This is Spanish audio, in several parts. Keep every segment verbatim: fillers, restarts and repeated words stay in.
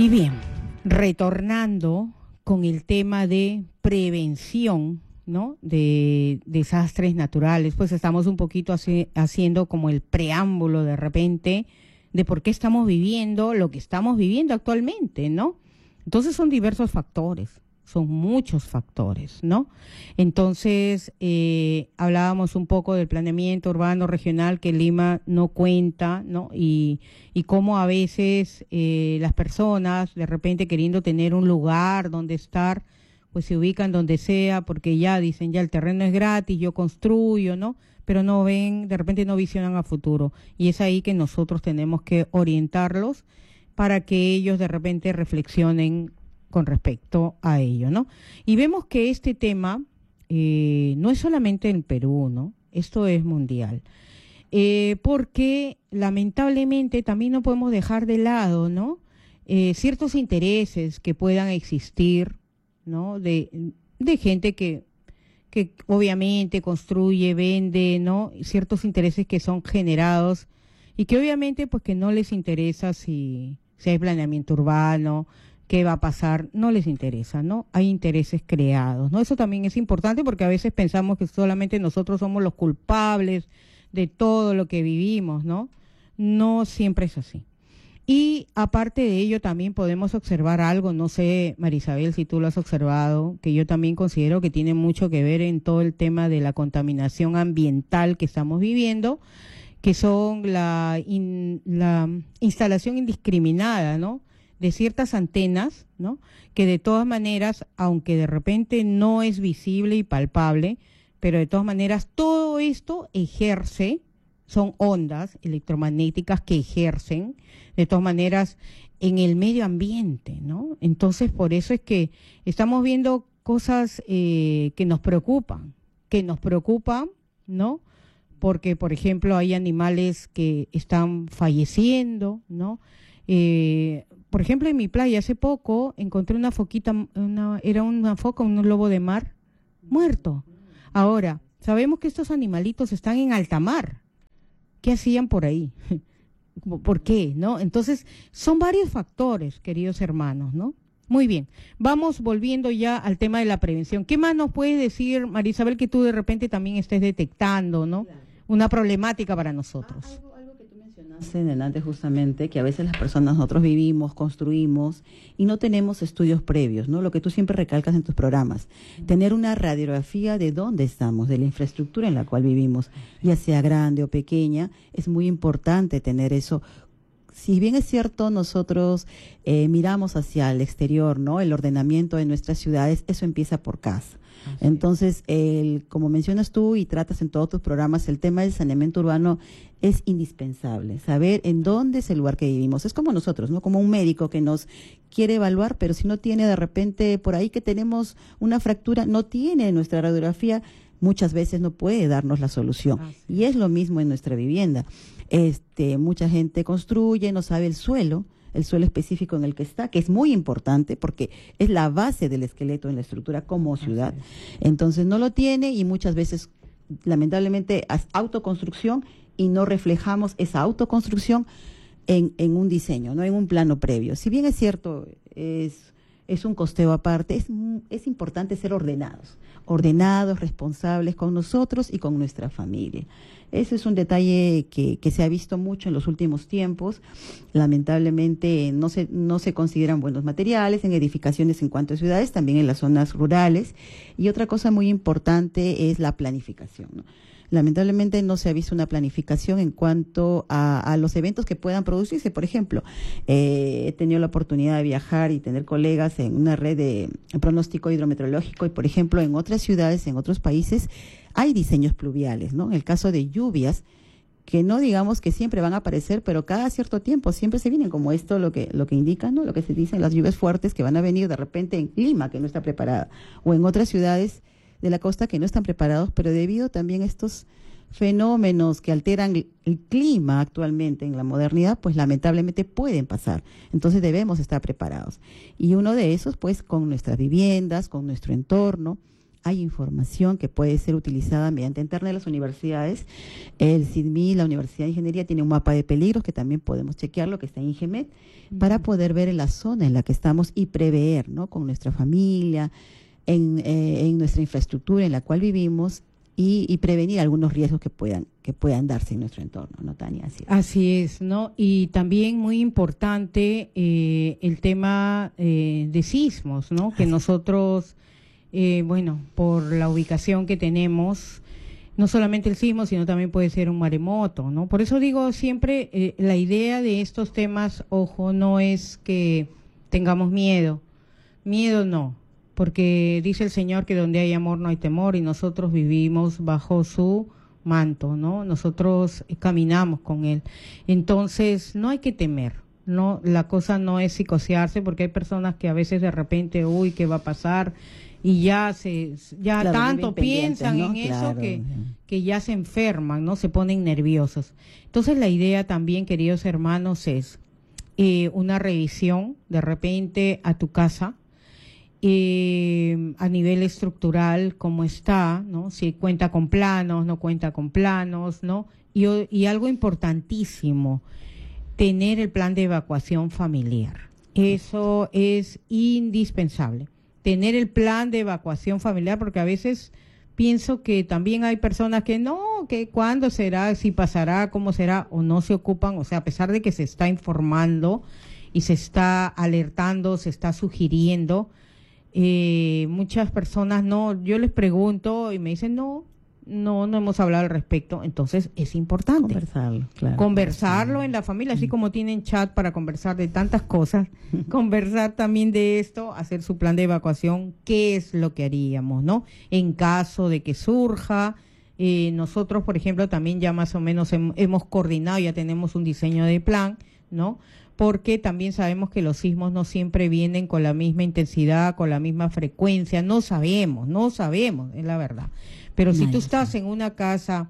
Y bien, retornando con el tema de prevención, ¿no? De desastres naturales, pues estamos un poquito haci- haciendo como el preámbulo de repente de por qué estamos viviendo lo que estamos viviendo actualmente, ¿no? Entonces son diversos factores, son muchos factores, ¿no? Entonces, eh, hablábamos un poco del planeamiento urbano regional que Lima no cuenta, ¿no? Y, y cómo a veces eh, las personas, de repente queriendo tener un lugar donde estar, pues se ubican donde sea, porque ya dicen, ya el terreno es gratis, yo construyo, ¿no? Pero no ven, de repente no visionan a futuro. Y es ahí que nosotros tenemos que orientarlos para que ellos de repente reflexionen con respecto a ello, ¿no? Y vemos que este tema eh, no es solamente en Perú, ¿no? Esto es mundial. Eh, porque lamentablemente también no podemos dejar de lado, ¿no? Eh, ciertos intereses que puedan existir, ¿no? De, de gente que, que obviamente construye, vende, ¿no? Ciertos intereses que son generados y que obviamente pues que no les interesa si, si hay planeamiento urbano, qué va a pasar, no les interesa, ¿no? Hay intereses creados, ¿no? Eso también es importante porque a veces pensamos que solamente nosotros somos los culpables de todo lo que vivimos, ¿no? No siempre es así. Y aparte de ello también podemos observar algo, no sé, Marisabel, si tú lo has observado, que yo también considero que tiene mucho que ver en todo el tema de la contaminación ambiental que estamos viviendo, que son la, in, la instalación indiscriminada, ¿no?, de ciertas antenas, ¿no?, que de todas maneras, aunque de repente no es visible y palpable, pero de todas maneras todo esto ejerce, son ondas electromagnéticas que ejercen, de todas maneras, en el medio ambiente, ¿no? Entonces, por eso es que estamos viendo cosas eh, que nos preocupan, que nos preocupan, ¿no?, porque, por ejemplo, hay animales que están falleciendo, ¿no? Eh, por ejemplo, en mi playa hace poco encontré una foquita, una, era una foca, un lobo de mar, muerto. Ahora, sabemos que estos animalitos están en alta mar. ¿Qué hacían por ahí? ¿Por qué? ¿No? Entonces, son varios factores, queridos hermanos, ¿no? Muy bien, vamos volviendo ya al tema de la prevención. ¿Qué más nos puedes decir, Marisabel, que tú de repente también estés detectando, ¿no? Claro. Una problemática para nosotros. Ah, algo, algo que tú mencionaste en delante justamente, que a veces las personas, nosotros vivimos, construimos y no tenemos estudios previos, ¿no? Lo que tú siempre recalcas en tus programas, uh-huh. Tener una radiografía de dónde estamos, de la infraestructura en la cual vivimos, ya sea grande o pequeña, es muy importante tener eso. Si bien es cierto, nosotros eh, miramos hacia el exterior, ¿no? El ordenamiento de nuestras ciudades, eso empieza por casa. Así Entonces, el, como mencionas tú y tratas en todos tus programas, el tema del saneamiento urbano es indispensable. Saber en dónde es el lugar que vivimos. Es como nosotros, ¿no? Como un médico que nos quiere evaluar, pero si no tiene de repente por ahí que tenemos una fractura, no tiene nuestra radiografía, muchas veces no puede darnos la solución. Así y es lo mismo en nuestra vivienda. Este, mucha gente construye, no sabe el suelo, el suelo específico en el que está, que es muy importante porque es la base del esqueleto en la estructura como ciudad. Entonces no lo tiene y muchas veces, lamentablemente, es autoconstrucción y no reflejamos esa autoconstrucción en, en un diseño, no en un plano previo. Si bien es cierto, es, es un costeo aparte, es, es importante ser ordenados, ordenados, responsables con nosotros y con nuestra familia. Ese es un detalle que, que se ha visto mucho en los últimos tiempos. Lamentablemente no se, no se consideran buenos materiales en edificaciones en cuanto a ciudades, también en las zonas rurales. Y otra cosa muy importante es la planificación, ¿no? Lamentablemente no se ha visto una planificación en cuanto a, a los eventos que puedan producirse. Por ejemplo, eh, he tenido la oportunidad de viajar y tener colegas en una red de pronóstico hidrometeorológico y, por ejemplo, en otras ciudades, en otros países, hay diseños pluviales, ¿no? En el caso de lluvias, que no digamos que siempre van a aparecer, pero cada cierto tiempo siempre se vienen, como esto lo que lo que indica, ¿no? Lo que se dicen las lluvias fuertes que van a venir de repente en Lima, que no está preparada, o en otras ciudades de la costa que no están preparados, pero debido también a estos fenómenos que alteran el clima actualmente en la modernidad, pues lamentablemente pueden pasar. Entonces debemos estar preparados. Y uno de esos, pues, con nuestras viviendas, con nuestro entorno, hay información que puede ser utilizada mediante internet. Las universidades, el SIDMI, la Universidad de Ingeniería, tiene un mapa de peligros que también podemos chequearlo, que está en INGEMET, uh-huh. para poder ver en la zona en la que estamos y prever, ¿no? Con nuestra familia, en, eh, en nuestra infraestructura en la cual vivimos, y, y prevenir algunos riesgos que puedan que puedan darse en nuestro entorno, ¿no, Tania? Así es, Así es, ¿no? Y también muy importante eh, el tema eh, de sismos, ¿no? Que Así. nosotros, eh, bueno, por la ubicación que tenemos, no solamente el sismo, sino también puede ser un maremoto, ¿no? Por eso digo siempre, eh, la idea de estos temas, ojo, no es que tengamos miedo, miedo no. Porque dice el Señor que donde hay amor no hay temor, y nosotros vivimos bajo su manto, ¿no? Nosotros caminamos con Él. Entonces, no hay que temer, ¿no? La cosa no es psicosearse, porque hay personas que a veces de repente, uy, ¿qué va a pasar? Y ya se ya claro, tanto piensan ¿no? en claro. eso que, que ya se enferman, ¿no? Se ponen nerviosos. Entonces, la idea también, queridos hermanos, es eh, una revisión de repente a tu casa, Eh, a nivel estructural, cómo está, ¿no? Si cuenta con planos, no cuenta con planos, ¿no? Y, y algo importantísimo, tener el plan de evacuación familiar. Eso es indispensable. Tener el plan de evacuación familiar, porque a veces pienso que también hay personas que no, que cuándo será, si pasará, cómo será, o no se ocupan, o sea, a pesar de que se está informando y se está alertando, se está sugiriendo, Eh, muchas personas no, yo les pregunto y me dicen no, no, no hemos hablado al respecto. Entonces es importante conversarlo, claro, conversarlo en la familia, así como tienen chat para conversar de tantas cosas, conversar también de esto, hacer su plan de evacuación, qué es lo que haríamos, ¿no? En caso de que surja, eh, nosotros, por ejemplo, también ya más o menos hem, hemos coordinado, ya tenemos un diseño de plan, ¿no? Porque también sabemos que los sismos no siempre vienen con la misma intensidad, con la misma frecuencia, no sabemos, no sabemos, es la verdad. Pero si tú estás en una casa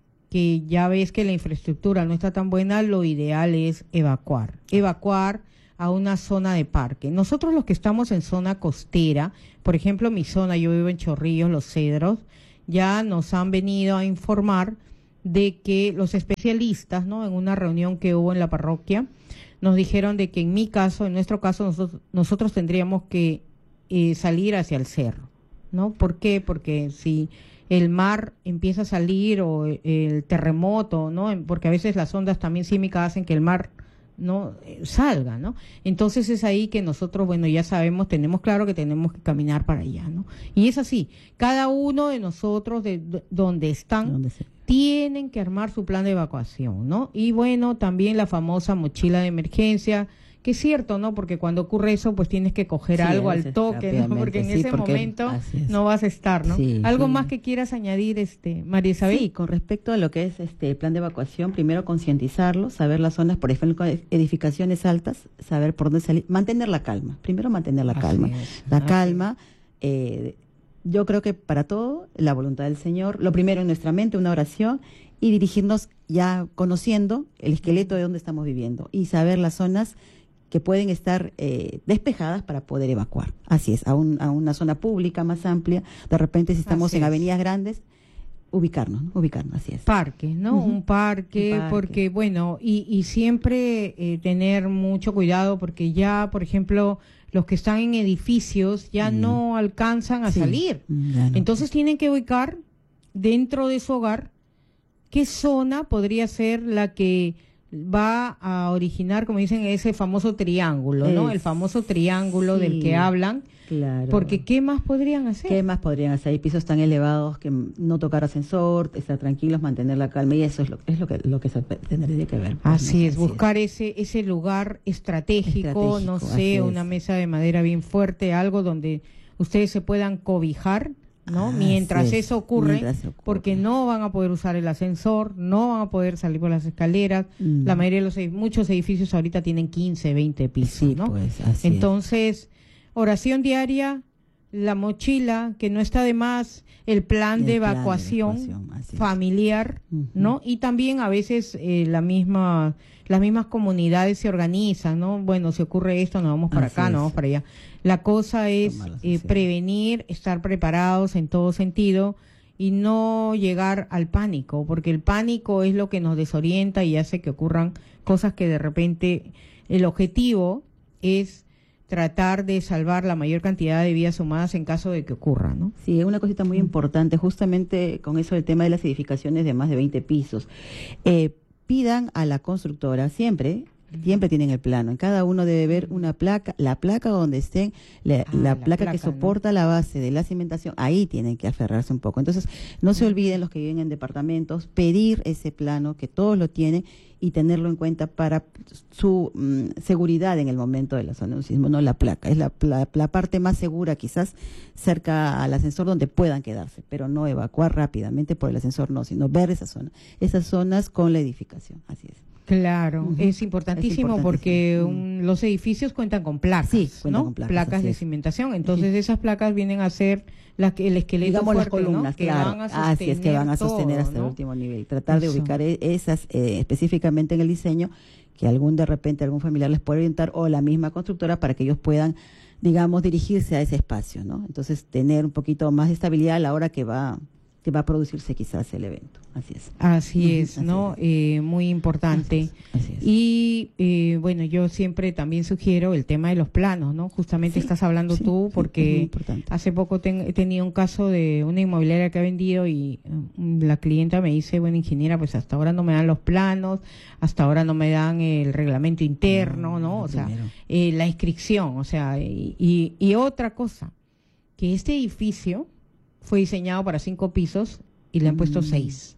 que ya ves que la infraestructura no está tan buena, lo ideal es evacuar, evacuar a una zona de parque. Nosotros los que estamos en zona costera, por ejemplo, mi zona, yo vivo en Chorrillos, Los Cedros, ya nos han venido a informar de que los especialistas, ¿no? En una reunión que hubo en la parroquia, nos dijeron de que en mi caso, en nuestro caso, nosotros, nosotros tendríamos que eh, salir hacia el cerro, ¿no? ¿Por qué? Porque si el mar empieza a salir o el terremoto, ¿no? Porque a veces las ondas también sísmicas hacen que el mar no eh, salga, ¿no? Entonces es ahí que nosotros, bueno, ya sabemos, tenemos claro que tenemos que caminar para allá, ¿no? Y es así, cada uno de nosotros, de, de donde están, ¿Dónde se? tienen que armar su plan de evacuación, ¿no? Y bueno, también la famosa mochila de emergencia, que es cierto, ¿no? Porque cuando ocurre eso, pues tienes que coger sí, algo al toque, ¿no? Porque en sí, ese porque momento no vas a estar, ¿no? Sí, ¿Algo sí. más que quieras añadir, este, María Isabel? Sí, con respecto a lo que es este plan de evacuación, primero concientizarlo, saber las zonas, por ejemplo, edificaciones altas, saber por dónde salir, mantener la calma, primero mantener la Así calma, es. la Así calma, eh, yo creo que para todo, la voluntad del Señor, lo primero en nuestra mente, una oración, y dirigirnos ya conociendo el esqueleto de dónde estamos viviendo y saber las zonas que pueden estar eh, despejadas para poder evacuar. Así es, a, un, a una zona pública más amplia, de repente si estamos así en es. avenidas grandes, ubicarnos, ¿no? ubicarnos, así es. Parque, ¿no? Uh-huh. Un, parque, un parque, porque bueno, y, y siempre eh, tener mucho cuidado, porque ya, por ejemplo, los que están en edificios ya mm. no alcanzan a sí, salir. No. Entonces tienen que ubicar dentro de su hogar qué zona podría ser la que va a originar, como dicen, ese famoso triángulo, es, ¿no? El famoso triángulo sí, del que hablan. Claro. Porque ¿qué más podrían hacer? ¿Qué más podrían hacer? Hay pisos tan elevados que no tocar ascensor, estar tranquilos, mantener la calma, y eso es lo, es lo que lo que se tendría que ver. Pues, así ¿no? es, así buscar es. ese ese lugar estratégico, estratégico no sé, una es. mesa de madera bien fuerte, algo donde ustedes se puedan cobijar, ¿no? Ah, mientras, sí, eso ocurre, mientras ocurre, porque no van a poder usar el ascensor, no van a poder salir por las escaleras. Mm. La mayoría de los muchos edificios ahorita tienen quince, veinte pisos, sí, ¿no? Pues, así Entonces, es. oración diaria, la mochila, que no está de más, el plan, El de, plan de evacuación evacuación, así es. familiar, Ujú. ¿no? Y también a veces eh, la misma, las mismas comunidades se organizan, ¿no? Bueno, si ocurre esto, nos vamos para Así acá, es. nos vamos para allá. La cosa es Tomar las eh, acciones. prevenir, estar preparados en todo sentido y no llegar al pánico, porque el pánico es lo que nos desorienta y hace que ocurran cosas que de repente el objetivo es tratar de salvar la mayor cantidad de vidas humanas en caso de que ocurra, ¿no? Sí, es una cosita muy importante, justamente con eso del tema de las edificaciones de más de veinte pisos. Eh, pidan a la constructora siempre, siempre tienen el plano, en cada uno debe ver una placa, la placa donde estén, la, Ah, la la placa, placa, que soporta ¿no? la base de la cimentación, ahí tienen que aferrarse un poco. Entonces, no se olviden los que viven en departamentos, pedir ese plano, que todos lo tienen, y tenerlo en cuenta para su mm, seguridad en el momento de la zona de un sismo, no la placa, es la, la, la parte más segura quizás cerca al ascensor donde puedan quedarse, pero no evacuar rápidamente por el ascensor, no, sino ver esa zona, esas zonas con la edificación, así es. Claro, Ujú. es importantísimo, Es porque importantísimo. un- los edificios cuentan con placas, Sí, cuentan ¿no? con placas, así de es. cimentación. Entonces esas placas vienen a ser la, que- el esqueleto Digamos las fuerte, ¿no? columnas, Que claro. van a sostener Así es, que van a sostener todo, hasta el ¿no? último nivel. Tratar de Eso. ubicar e- esas eh, específicamente en el diseño, que algún de repente algún familiar les puede orientar, o la misma constructora, para que ellos puedan, digamos, dirigirse a ese espacio, ¿no? Entonces, tener un poquito más de estabilidad a la hora que va que va a producirse quizás el evento. Así es. Así Ujú, es, así ¿no? es. Eh, muy importante. Así es. Y eh, bueno, yo siempre también sugiero el tema de los planos, ¿no? Justamente Sí, estás hablando sí, tú, sí, es porque muy importante. hace poco ten- he tenido un caso de una inmobiliaria que ha vendido y mm, la clienta me dice, bueno, ingeniera, pues hasta ahora no me dan los planos, hasta ahora no me dan el reglamento interno, No, ¿no? lo O sea, primero. eh, la inscripción, o sea, y, y, y otra cosa, que este edificio fue diseñado para cinco pisos y le han puesto Mm. seis.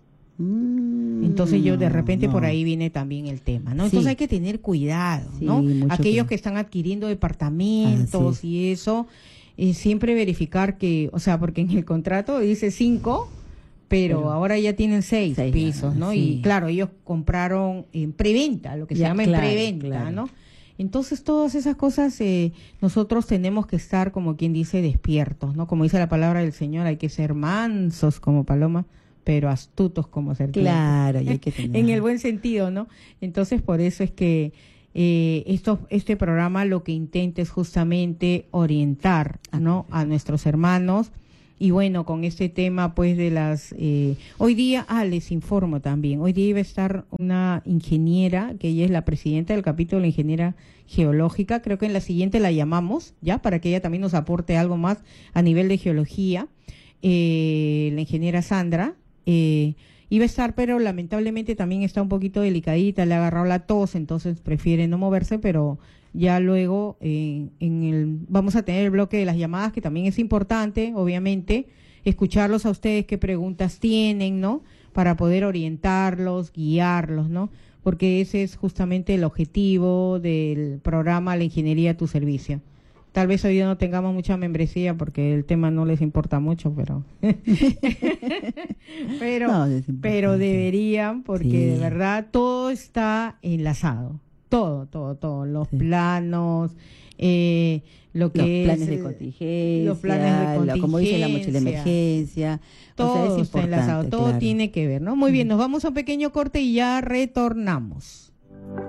Mm, Entonces yo de no, repente por no. ahí viene también el tema, ¿no? Sí. Entonces hay que tener cuidado, Sí, ¿no? mucho Aquellos cuidado. que están adquiriendo departamentos Así y eso, eh, siempre verificar que, o sea, porque en el contrato dice cinco, pero, Pero ahora ya tienen seis, seis, pisos, ah, ¿no? sí. Y claro, ellos compraron en preventa, lo que se Ya, llama claro, en preventa, claro. ¿no? Entonces todas esas cosas eh, nosotros tenemos que estar, como quien dice, despiertos, ¿no? Como dice la palabra del Señor, hay que ser mansos como paloma, pero astutos como serpientes. Claro, y hay que tener. En el buen sentido, ¿no? Entonces, por eso es que eh, esto, este programa lo que intenta es justamente orientar, ¿no? A nuestros hermanos. Y bueno, con este tema, pues, de las... Eh, hoy día, ah, les informo también, hoy día iba a estar una ingeniera, que ella es la presidenta del capítulo de ingeniera geológica, creo que en la siguiente la llamamos, ¿ya? Para que ella también nos aporte algo más a nivel de geología. Eh, la ingeniera Sandra, eh, iba a estar, pero lamentablemente también está un poquito delicadita, le ha agarrado la tos, entonces prefiere no moverse, pero ya luego eh, en el vamos a tener el bloque de las llamadas, que también es importante, obviamente, escucharlos a ustedes, qué preguntas tienen, ¿no? Para poder orientarlos, guiarlos, ¿no? Porque ese es justamente el objetivo del programa La Ingeniería a tu Servicio. Tal vez hoy día no tengamos mucha membresía porque el tema no les importa mucho, pero pero, No, es importante. pero deberían, porque Sí. de verdad todo está enlazado, todo, todo, todo, los Sí. planos, eh, lo Los que planes es, de eh, contingencia, los planes de la- como dice la mochila de contingencia, emergencia. todo o sea, es está importante, enlazado, todo claro. tiene que ver, ¿no? Muy bien, nos vamos a un pequeño corte y ya retornamos.